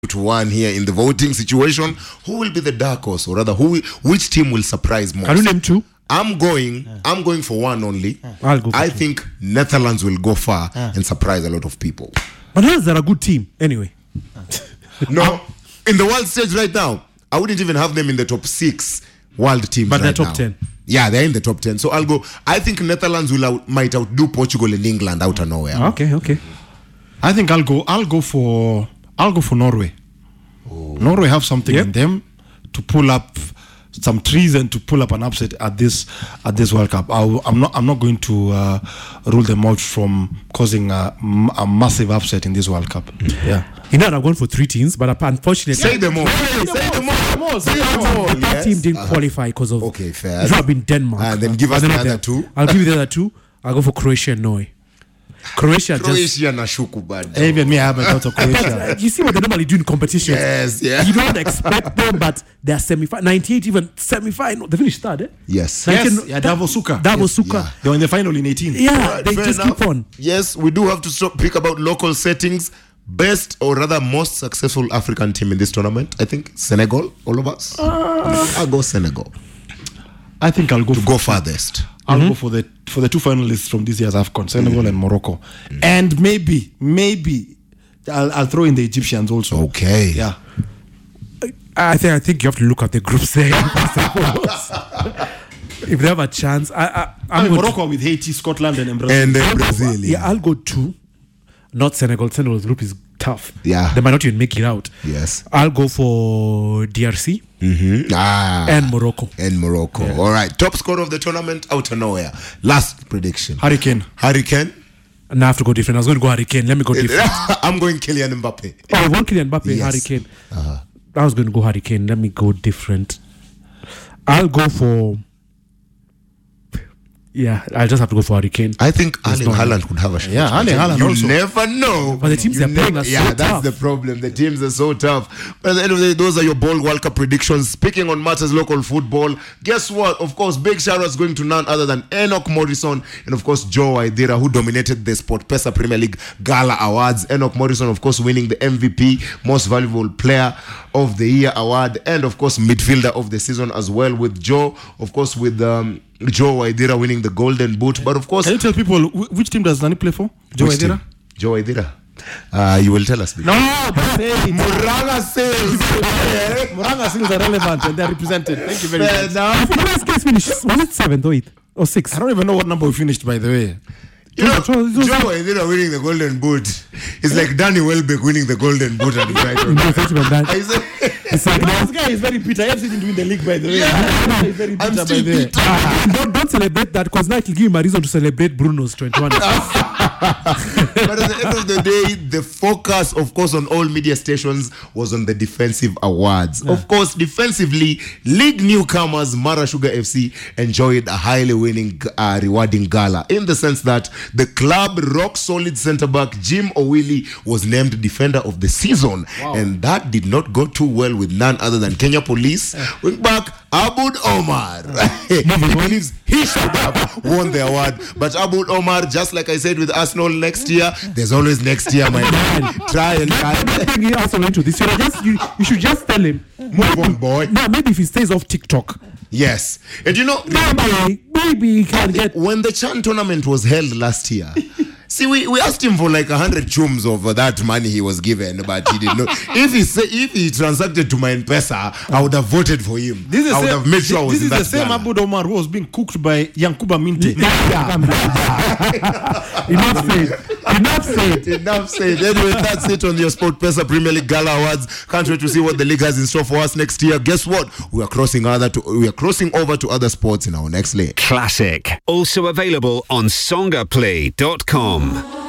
to one here in the voting situation. Who will be the dark horse, or rather, which team will surprise most? Can you name two? I'm going for one only. I'll go for I two. think Netherlands will go far and surprise a lot of people. But Netherlands are a good team anyway. No, in the world stage right now, I wouldn't even have them in the top 6 world teams. But right they're top now. 10. Yeah, they're in the top 10. So I'll go. I think Netherlands might outdo Portugal and England out of nowhere. Okay. I think I'll go for Norway. Norway have something in them to pull up some trees and to pull up an upset at this World Cup. I'm not going to rule them out from causing a massive upset in this World Cup. Yeah. You know, I'm going for 3 teams, but unfortunately, Say them all. that team didn't qualify because of. Okay, fair. It should have been Denmark. And then give us the other 2. I'll give you the other 2. I'll go for Croatia and Norway. Croatia na shuku bad. Even me, I haven't thought of Croatia. You see what they normally do in competitions. Yes, yeah. You don't expect them, but they're semi-final. 98 even semi-final. They finished third, eh? Yes. Davosuka. Davosuka. They were in the final in 18. Yeah, Right, they fair just enough. keep on. Yes, we do have to speak about local settings. Best, or rather most successful African team in this tournament, I think Senegal, all of us. I'll go Senegal. I think I'll go farthest. I'll go for the 2 finalists from this year's AFCON, Senegal and Morocco. And maybe I'll throw in the Egyptians also. Okay. Yeah. I think you have to look at the groups there. If they have a chance, I'm going Morocco with Haiti, Scotland, and Brazil. And then Brazil. Yeah, I'll go 2. Not Senegal. Senegal's group is tough. Yeah. They might not even make it out. Yes. I'll go for DRC and Morocco. And Morocco. Yeah. All right. Top scorer of the tournament, out of nowhere. Last prediction. Hurricane. And I have to go different. I was going to go Hurricane. Let me go different. I'm going Kylian Mbappe. Oh, one Kylian Mbappe, Yes. Hurricane. I was going to go Hurricane. Let me go different. I'll go for... Yeah, I'll just have to go for Hurricane. I think Erling Haaland could have a shot. Yeah, Erling Haaland you also. never know. But the teams they're playing are so that's tough. the problem. The teams are so tough. But at the end of the day, those are your bold World Cup predictions. Speaking on matters local football, guess what? Of course, big shout outs going to none other than Enoch Morrison and of course Joe Waidira, who dominated the SportPesa Premier League Gala Awards. Enoch Morrison, of course, winning the MVP, Most Valuable Player of the Year award, and of course midfielder of the season as well, with Joe, of course, with Joe Waidira winning the Golden Boot. But of course, can you tell people which team does Nani play for? Joe Waidira? Joe Waidira. You will tell us. No, Muranga Sales. Muranga Sales are relevant and they're represented. Thank you very much. The last guys finished, was it 7th or 8th or 6th? I don't even know what number we finished, by the way. You know, Joe Waidira winning the Golden Boot is like Danny Welbeck winning the Golden Boot at Brighton. This guy is very bitter. He didn't win the league, by the way. He's very bitter, by the way. Don't celebrate that, because now it will give him a reason to celebrate Bruno's 21. But at the end of the day, the focus, of course, on all media stations was on the defensive awards. Of course, defensively, league newcomers Mara Sugar FC enjoyed a highly winning, rewarding gala, in the sense that the club rock-solid centre-back Jim Owili was named Defender of the Season. Wow. And that did not go too well with none other than Kenya Police wing-back Aboud Omar. He believes he should have won the award. But Aboud Omar, just like I said with Arsenal next year, there's always next year, my man. Try and bring Arsenal into this. You should just tell him. Move on, boy. No, maybe if he stays off TikTok. Yes. And you know, maybe he can get... When the Chan tournament was held last year, see, we asked him for like 100 chums of that money he was given, but he did not. If he transacted to my M-Pesa, I would have voted for him. I would have made sure I was in that. This is the same Aboud Omar who was being cooked by Yankuba Minte. Enough said. Anyway, that's it on your SportPesa Premier League Gala Awards. Can't wait to see what the league has in store for us next year. Guess what? We are crossing over to other sports in our next lane. Classic. Also available on songaplay.com.